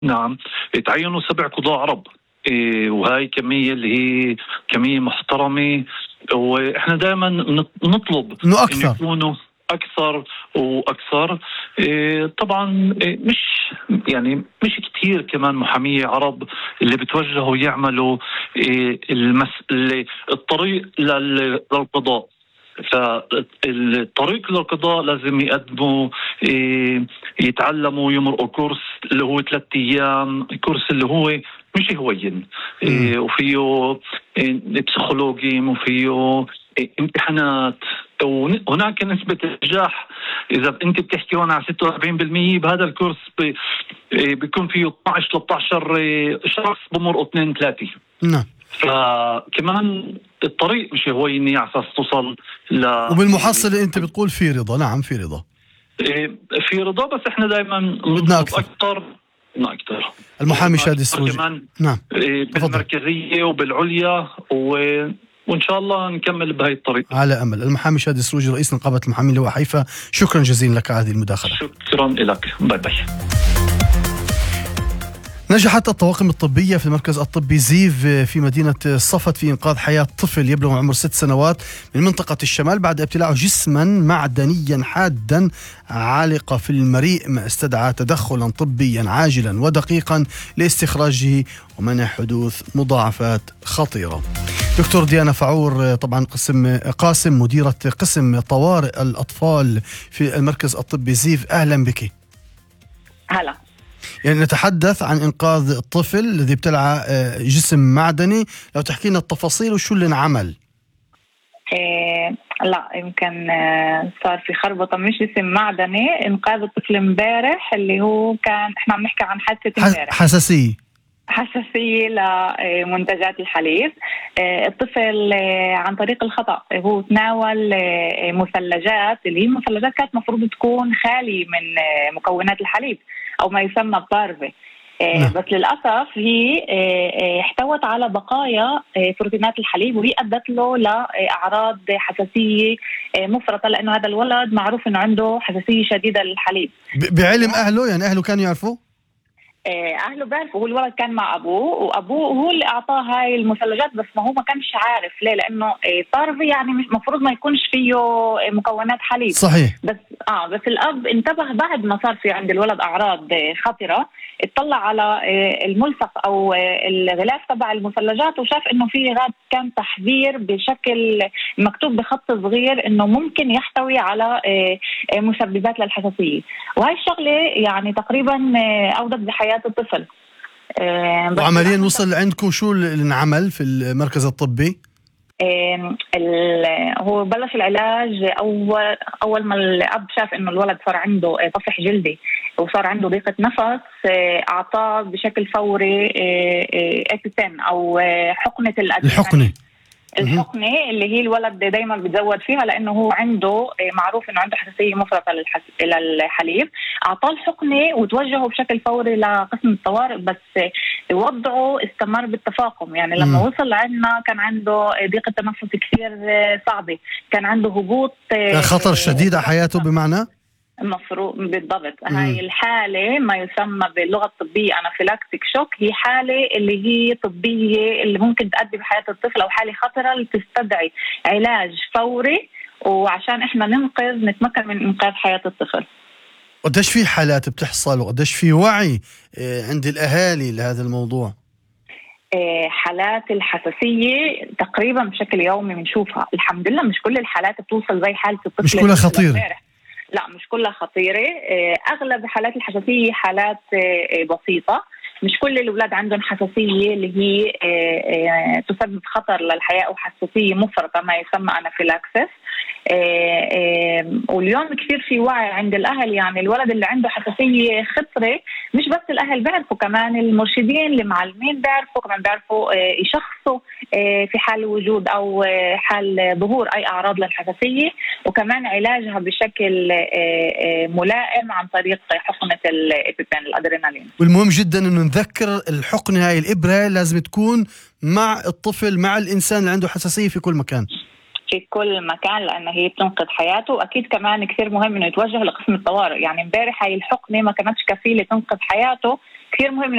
نعم. تعينوا 7 قضاة عرب. وهاي كمية اللي هي كمية محترمة، وإحنا دائما نطلب إنه إن أكثر. يكونوا أكثر وأكثر. طبعا مش يعني مش كتير كمان محامية عرب اللي بتوجهوا يعملوا الطريق للقضاء. فالطريق للقضاء لازم يقدموا يتعلموا يمرقوا كورس اللي هو 3 أيام، كورس اللي هو مش هوين، وفيه بسيكولوجي وفيه امتحانات. وهناك نسبة نجاح. إذا أنت بتحكي هون على 46%، بهذا الكورس بيكون فيه 12-13 شخص بمرقوا 2-3. نعم. فكمان الطريق مش هويني على أساس توصل وبالمحصلة أنت بتقول في رضا. نعم، في رضا. في رضا، بس إحنا دائما بدنا أكثر. المحامي شادي السروجي. نعم. بالمركزية وبالعليا وإن شاء الله نكمل بهاي الطريق على أمل. المحامي شادي السروجي، رئيس نقابة المحامين لواء حيفا، شكرا جزيلا لك على هذه المداخلة. شكرا لك. باي باي. نجحت الطواقم الطبية في المركز الطبي زيف في مدينة صفد في إنقاذ حياة طفل يبلغ عمره 6 سنوات من منطقة الشمال بعد ابتلاعه جسما معدنيا حادا عالق في المريء، ما استدعى تدخلا طبيا عاجلا ودقيقا لاستخراجه ومنع حدوث مضاعفات خطيرة. دكتور ديانا فعور، طبعا قاسم مديرة قسم طوارئ الأطفال في المركز الطبي زيف، أهلا بك. هلا. يعني نتحدث عن إنقاذ الطفل الذي ابتلع جسم معدني، لو تحكي لنا التفاصيل وشو اللي انعمل. لا يمكن صار في خربطة، مش جسم معدني. إنقاذ الطفل امبارح اللي هو كان احنا عم نحكي عن حادثة امبارح، حساسية لمنتجات الحليب. الطفل عن طريق الخطأ هو تناول مثلجات، اللي هي المثلجات كانت مفروض تكون خالي من مكونات الحليب أو ما يسمى بطارفة. بس للأسف هي احتوت على بقايا بروتينات الحليب، وهي أدت له لأعراض حساسية مفرطة، لأنه هذا الولد معروف أنه عنده حساسية شديدة للحليب. بعلم أهله؟ يعني أهله كانوا يعرفوا؟ أهله بيعرفوا. هو الولد كان مع أبوه، وأبوه هو اللي أعطاه هاي المثلجات، بس ما هو ما كانش عارف ليه، لأنه طارفي يعني مش مفروض ما يكونش فيه مكونات حليب. صحيح. بس الأب انتبه بعد ما صار في عند الولد أعراض خطرة، اطلع على الملصق أو الغلاف تبع المثلجات وشاف إنه في كان تحذير بشكل مكتوب بخط صغير إنه ممكن يحتوي على مسببات للحساسية. وهي الشغلة يعني تقريبا أودت بحياة الطفل. وعمليا وصل عندكم شو اللي انعمل في المركز الطبي؟ هو بلش العلاج أول ما الأب شاف إنه الولد صار عنده طفح جلدي وصار عنده ضيقة نفس، أعطاه بشكل فوري إبيبين أو حقنة الأدرينالين. الحقنة اللي هي الولد دايما بتزود فيها، لأنه هو عنده معروف إنه عنده حساسية مفرطة للحليب. أعطاه الحقنة وتوجهه بشكل فوري لقسم الطوارئ، بس وضعه استمر بالتفاقم. يعني لما وصل عندنا كان عنده ضيقة تنفس كثير صعبة، كان عنده هبوط، خطر شديد على حياته بمعنى مفروض بالضبط. هاي الحالة ما يسمى باللغة الطبية أنافيلاكتيك شوك، هي حالة اللي هي طبية اللي ممكن تؤدي بحياة الطفل، أو حالة خطرة اللي تستدعي علاج فوري، وعشان إحنا نتمكن من إنقاذ حياة الطفل. قديش في حالات بتحصل وقديش في وعي عند الأهالي لهذا الموضوع؟ حالات الحساسية تقريبا بشكل يومي بنشوفها. الحمد لله مش كل الحالات بتوصل زي حالة الطفل، مش كلها خطيرة. لا مش كلها خطيرة. أغلب حالات الحساسية حالات بسيطة. مش كل الأولاد عندهم حساسية اللي هي تسبب خطر للحياة أو حساسية مفرطة ما يسمى أنافيلاكسس. واليوم كثير في وعي عند الأهل. يعني الولد اللي عنده حساسية خطرة مش بس الأهل بيعرفوا، كمان المرشدين المعلمين بيعرفوا، كمان بيعرفوا يشخصوا في حال وجود أو حال ظهور أي أعراض للحساسية، وكمان علاجها بشكل ملائم عن طريق حقنة الإبيبين الأدرينالين. والمهم جدا إنه نذكر الحقنة هاي الإبرة لازم تكون مع الطفل، مع الإنسان اللي عنده حساسية في كل مكان. في كل مكان، لأن هي بتنقذ حياته. وأكيد كمان كثير مهم إنه يتوجه لقسم الطوارئ. يعني امبارح هاي الحقنة ما كانتش كفيلة تنقذ حياته، كثير مهم